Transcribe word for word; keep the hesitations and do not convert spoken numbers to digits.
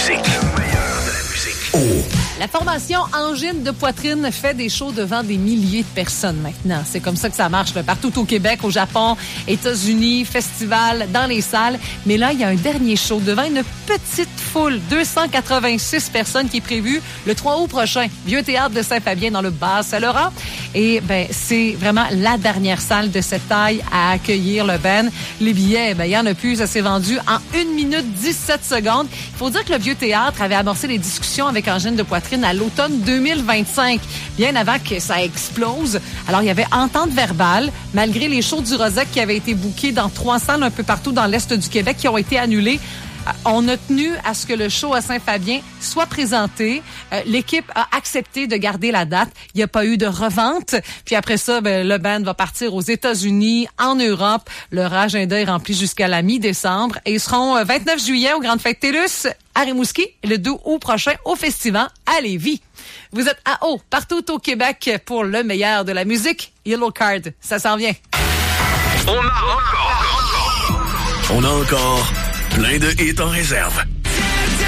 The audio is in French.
musique. Le meilleur de la musique. Oh. La formation Angine de poitrine fait des shows devant des milliers de personnes maintenant. C'est comme ça que ça marche là, partout au Québec, au Japon, États-Unis, festival, dans les salles. Mais là, il y a un dernier show devant une petite foule, deux cent quatre-vingt-six personnes qui est prévu le trois août prochain. Vieux théâtre de Saint-Fabien dans le Bas-Saint-Laurent. Et ben c'est vraiment la dernière salle de cette taille à accueillir le band. Les billets, ben il y en a plus, ça s'est vendu en une minute dix-sept secondes. Il faut dire que le Vieux théâtre avait amorcé des discussions avec Angine de poitrine à l'automne deux mille vingt-cinq, bien avant que ça explose. Alors, il y avait entente verbale, malgré les shows du Rosec qui avaient été bookés dans trois salles un peu partout dans l'Est du Québec qui ont été annulés. On a tenu à ce que le show à Saint-Fabien soit présenté. Euh, l'équipe a accepté de garder la date. Il n'y a pas eu de revente. Puis après ça, ben, le band va partir aux États-Unis, en Europe. Leur agenda est rempli jusqu'à la mi-décembre. Et ils seront vingt-neuf juillet aux Grandes Fêtes TELUS à Rimouski, le deux août prochain au Festival à Lévis. Vous êtes à haut partout au Québec pour le meilleur de la musique. Yellow Card, ça s'en vient. On a encore, on a encore plein de hits en réserve.